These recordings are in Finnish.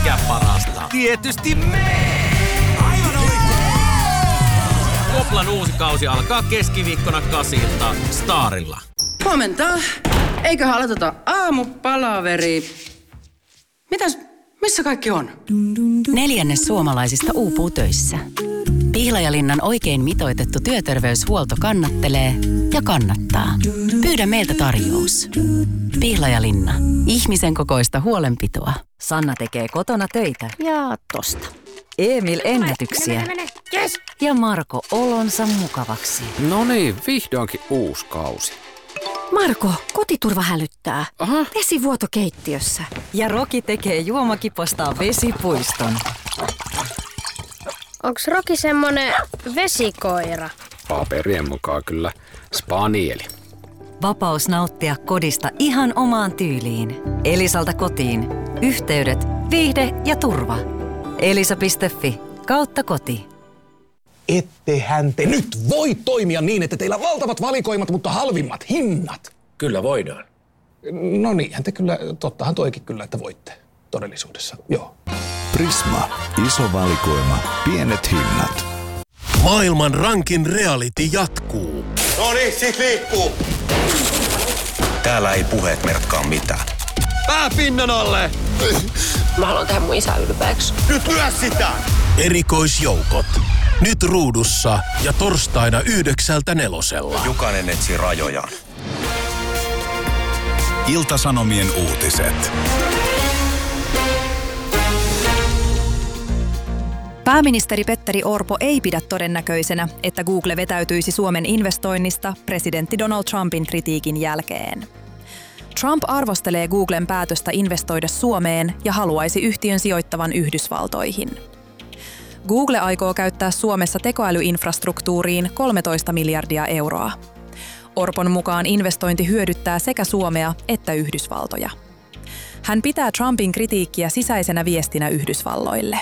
Mikä parasta? Tietysti aivan oikein! Koplan uusi kausi alkaa keskiviikkona 8 Starilla. Huomenta. Eiköhän aloiteta aamupalaveri. Missä kaikki on? 1/4 suomalaisista uupuu töissä. Pihlajalinnan oikein mitoitettu työterveyshuolto kannattelee ja kannattaa. Pyydä meiltä tarjous. Pihlajalinna. Ihmisen kokoista huolenpitoa. Sanna tekee kotona töitä ja tosta. Emil ennätyksiä. Yes. Ja Marko olonsa mukavaksi. No niin, vihdoinkin uusi kausi. Marko, kotiturva hälyttää. Aha. Vesivuoto keittiössä. Ja Roki tekee juomakipostaan vesipuiston. Onks Roki semmonen vesikoira? Paperien mukaan kyllä spanieli. Vapaus nauttia kodista ihan omaan tyyliin. Elisalta kotiin. Yhteydet, viihde ja turva. Elisa.fi/koti. Ettehän te nyt voi toimia niin, että teillä on valtavat valikoimat, mutta halvimmat hinnat. Kyllä voidaan. No niinhän te kyllä, tottahan toikin kyllä, että voitte todellisuudessa, joo. Prisma. Iso valikoima. Pienet hinnat. Maailman rankin reality jatkuu. No niin, sit liikkuu. Täällä ei puheet merkkaa mitään. Pää pinnan alle! Mä haluan tehdä mun isä ylpeäksi. Nyt lyö sitä! Erikoisjoukot. Nyt ruudussa ja torstaina 9:00 Jokainen etsii rajojaan. Ilta-Sanomien uutiset. Pääministeri Petteri Orpo ei pidä todennäköisenä, että Google vetäytyisi Suomen investoinnista presidentti Donald Trumpin kritiikin jälkeen. Trump arvostelee Googlen päätöstä investoida Suomeen ja haluaisi yhtiön sijoittavan Yhdysvaltoihin. Google aikoo käyttää Suomessa tekoälyinfrastruktuuriin 13 miljardia euroa. Orpon mukaan investointi hyödyttää sekä Suomea että Yhdysvaltoja. Hän pitää Trumpin kritiikkiä sisäisenä viestinä Yhdysvalloille.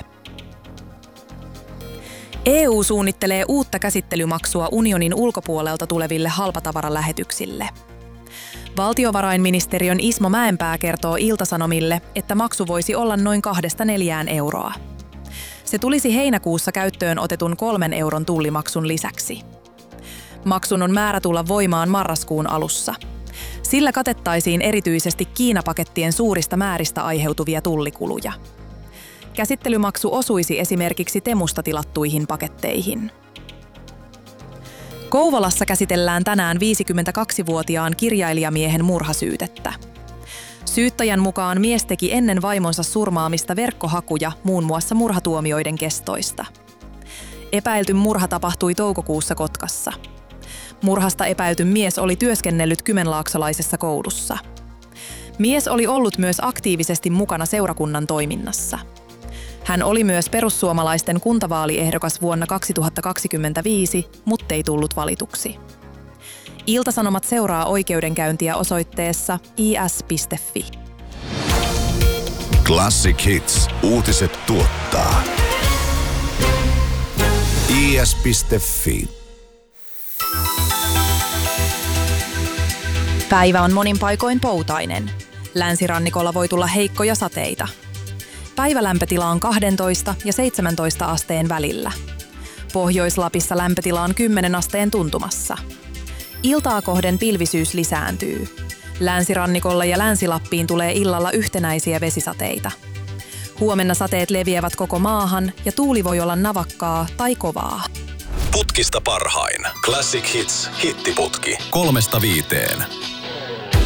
EU suunnittelee uutta käsittelymaksua unionin ulkopuolelta tuleville halpatavaralähetyksille. Valtiovarainministeriön Ismo Mäenpää kertoo Ilta-Sanomille, että maksu voisi olla noin 2–4 euroa. Se tulisi heinäkuussa käyttöön otetun 3 euron tullimaksun lisäksi. Maksun on määrä tulla voimaan marraskuun alussa. Sillä katettaisiin erityisesti Kiina-pakettien suurista määristä aiheutuvia tullikuluja. Käsittelymaksu osuisi esimerkiksi Temusta tilattuihin paketteihin. Kouvolassa käsitellään tänään 52-vuotiaan kirjailijamiehen murhasyytettä. Syyttäjän mukaan mies teki ennen vaimonsa surmaamista verkkohakuja muun muassa murhatuomioiden kestoista. Epäilty murha tapahtui toukokuussa Kotkassa. Murhasta epäilty mies oli työskennellyt kymenlaaksolaisessa koulussa. Mies oli ollut myös aktiivisesti mukana seurakunnan toiminnassa. Hän oli myös perussuomalaisten kuntavaaliehdokas vuonna 2025, muttei tullut valituksi. Ilta-Sanomat seuraa oikeudenkäyntiä osoitteessa is.fi. Classic Hits. Uutiset tuottaa. is.fi. Päivä on monin paikoin poutainen. Länsirannikolla voi tulla heikkoja sateita. Päivälämpötila on 12 ja 17 asteen välillä. Pohjois-Lapissa lämpötila on 10 asteen tuntumassa. Iltaa kohden pilvisyys lisääntyy. Länsirannikolla ja Länsi-Lappiin tulee illalla yhtenäisiä vesisateita. Huomenna sateet leviävät koko maahan ja tuuli voi olla navakkaa tai kovaa. Putkista parhain. Classic Hits, hittiputki. 3–5.